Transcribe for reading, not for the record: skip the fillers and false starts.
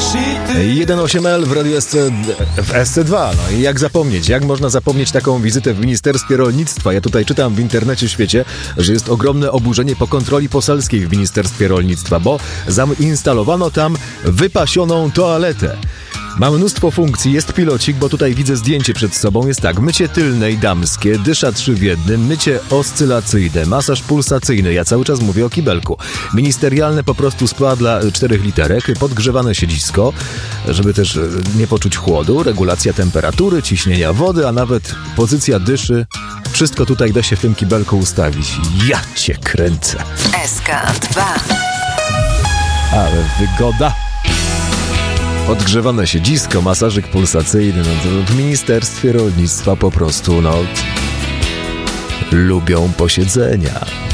1.8L w radiu w SC2. No i jak zapomnieć? Jak można zapomnieć taką wizytę w Ministerstwie Rolnictwa? Ja tutaj czytam w internecie, świecie, że jest ogromne oburzenie po kontroli poselskiej w Ministerstwie Rolnictwa, bo zainstalowano tam wypasioną toaletę. Ma mnóstwo funkcji, jest pilocik, bo tutaj widzę zdjęcie przed sobą. Jest tak, mycie tylne i damskie, dysza 3 w jednym, mycie oscylacyjne, masaż pulsacyjny. Ja cały czas mówię o kibelku. Ministerialne po prostu spa dla 4 literek, podgrzewane siedzisko, żeby też nie poczuć chłodu, regulacja temperatury, ciśnienia wody, a nawet pozycja dyszy. Wszystko tutaj da się w tym kibelku ustawić. Ja cię kręcę. SK2. Ale wygoda. Odgrzewane siedzisko, masażyk pulsacyjny, no to w Ministerstwie Rolnictwa po prostu, lubią posiedzenia.